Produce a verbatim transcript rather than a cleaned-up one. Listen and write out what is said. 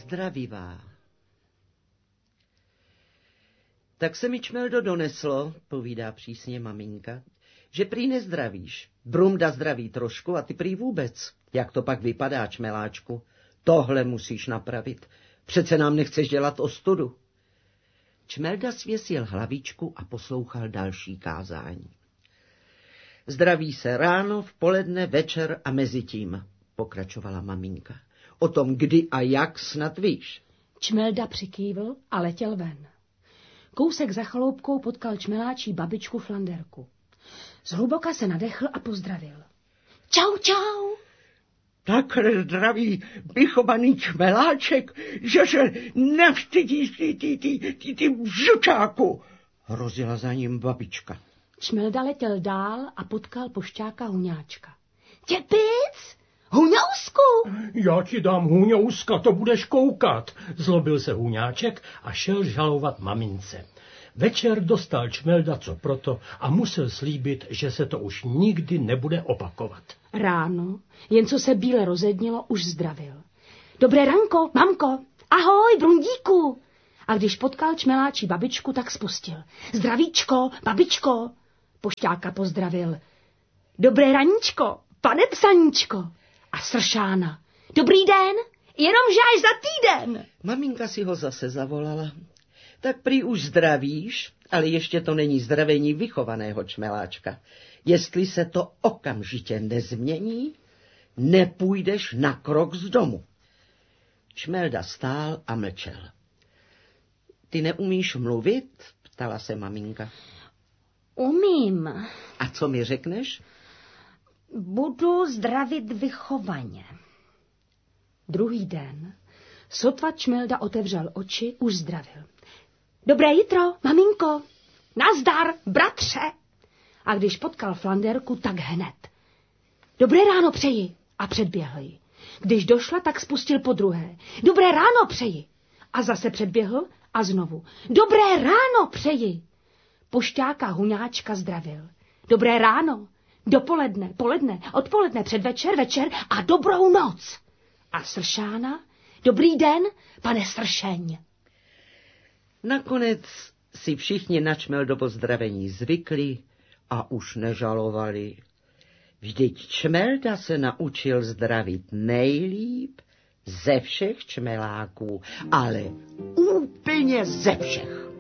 zdravivá. Tak se mi, Čmeldo, doneslo, povídá přísně maminka, že prý nezdravíš. Brumda zdraví trošku a ty prý vůbec. Jak to pak vypadá, Čmeláčku? Tohle musíš napravit. Přece nám nechceš dělat ostudu. Čmelda svěsil hlavičku a poslouchal další kázání. Zdraví se ráno, v poledne, večer a mezi tím, pokračovala maminka. O tom, kdy a jak, snad víš. Čmelda přikývl a letěl ven. Kousek za chaloupkou potkal Čmeláčí babičku Flanderku. Zhluboka se nadechl a pozdravil. Čau, čau. Takhle zdraví vychovaný Čmeláček, že se nevstydíš ty, ty, ty, ty, ty žučáku, hrozila za ním babička. Čmelda letěl dál a potkal pošťáka Huňáčka. Těpic, Huňousku! Já ti dám Huňouska, to budeš koukat, zlobil se Huňáček a šel žalovat mamince. Večer dostal Čmelda co proto a musel slíbit, že se to už nikdy nebude opakovat. Ráno, jen co se bíle rozednilo, už zdravil. Dobré ranko, mamko, ahoj, Brundíku. A když potkal Čmeláčí babičku, tak spustil. Zdravíčko, babičko. Pošťáka pozdravil. Dobré raníčko, pane psaníčko. A Sršána. Dobrý den, jenomže až za týden. Maminka si ho zase zavolala. Tak prý už zdravíš, ale ještě to není zdravení vychovaného Čmeláčka. Jestli se to okamžitě nezmění, nepůjdeš na krok z domu. Čmelda stál a mlčel. Ty neumíš mluvit? Ptala se maminka. Umím. A co mi řekneš? Budu zdravit vychovaně. Druhý den sotva Čmelda otevřel oči, už zdravil. Dobré jitro, maminko. Nazdar, bratře. A když potkal Flanderku, tak hned. Dobré ráno přeji. A předběhl ji. Když došla, tak spustil po druhé. Dobré ráno přeji. A zase předběhl a znovu. Dobré ráno přeji. Pošťáka Huňáčka zdravil. Dobré ráno, dopoledne, poledne, odpoledne, předvečer, večer a dobrou noc. A Sršána, dobrý den, pane Sršeň. Nakonec si všichni na Čmeldovo zdravení zvykli a už nežalovali. Vždyť Čmelda se naučil zdravit nejlíp ze všech čmeláků, ale úplně ze všech.